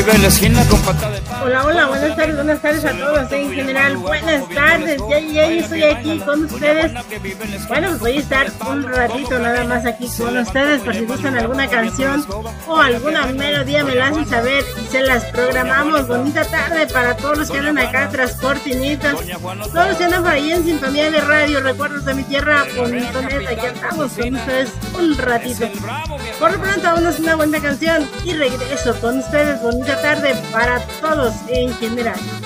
Hola, hola, buenas tardes a todos en general, buenas tardes, ya estoy aquí con ustedes. Bueno, pues voy a estar un ratito nada más aquí con ustedes por si gustan alguna canción o alguna melodía me la hacen saber y se las programamos. Bonita tarde para todos los que andan acá tras cortinitas, todos los que andan por ahí en sintonía de radio, recuerdos de mi tierra, .net, aquí andamos con ustedes un ratito. Por lo pronto, vámonos una buena canción y regreso con ustedes. Bonita tarde para todos en general.